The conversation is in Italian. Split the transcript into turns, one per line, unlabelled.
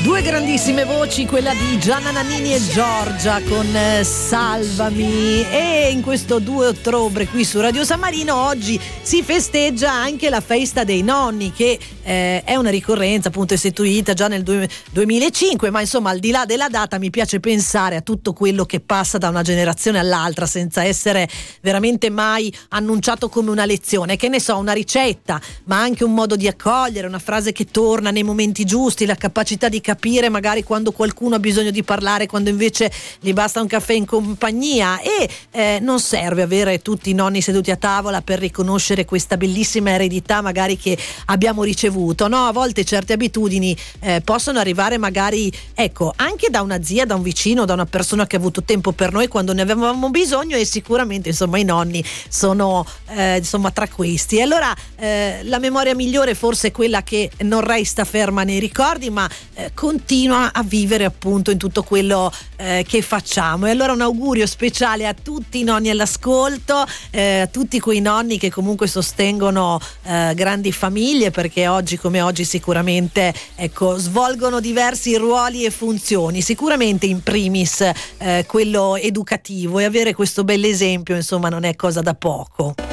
Due grandissime voci, quella di Gianna Nannini e Giorgia con Salvami. E in questo 2 ottobre qui su Radio San Marino oggi si festeggia anche la festa dei nonni, che è una ricorrenza appunto istituita già nel 2005, ma insomma al di là della data mi piace pensare a tutto quello che passa da una generazione all'altra senza essere veramente mai annunciato come una lezione, che ne so, una ricetta, ma anche un modo di accogliere, una frase che torna nei momenti giusti, la capacità di capire magari quando qualcuno ha bisogno di parlare, quando invece gli basta un caffè in compagnia. E non serve avere tutti i nonni seduti a tavola per riconoscere questa bellissima eredità magari che abbiamo ricevuto, no? A volte certe abitudini possono arrivare magari, ecco, anche da una zia, da un vicino, da una persona che ha avuto tempo per noi quando ne avevamo bisogno, e sicuramente insomma i nonni sono insomma tra questi. E allora la memoria migliore forse è quella che non resta ferma nei ricordi, ma continua a vivere appunto in tutto quello che facciamo. E allora un augurio speciale a tutti i nonni all'ascolto, a tutti quei nonni che comunque sostengono grandi famiglie, perché oggi come oggi sicuramente, ecco, svolgono diversi ruoli e funzioni, sicuramente in primis quello educativo, e avere questo bell'esempio insomma non è cosa da poco.